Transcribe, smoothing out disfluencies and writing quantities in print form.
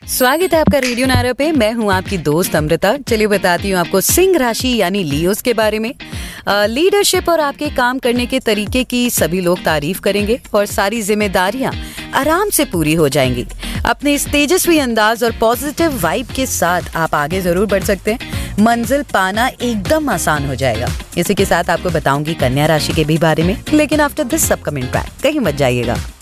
स्वागत है आपका रेडियो नारा पे। मैं हूं आपकी दोस्त अमृता। चलिए बताती हूं आपको सिंह राशि यानी लियोस के बारे में। लीडरशिप और आपके काम करने के तरीके की सभी लोग तारीफ करेंगे और सारी जिम्मेदारियां आराम से पूरी हो जाएंगी। अपने इस तेजस्वी अंदाज और पॉजिटिव वाइब के साथ आप आगे जरूर बढ़ सकते हैं। मंजिल पाना एकदम आसान हो जाएगा। इसी के साथ आपको बताऊंगी कन्या राशि के भी बारे में, लेकिन आफ्टर दिस अपकमिंग ट्रैक कहीं मत जाइएगा।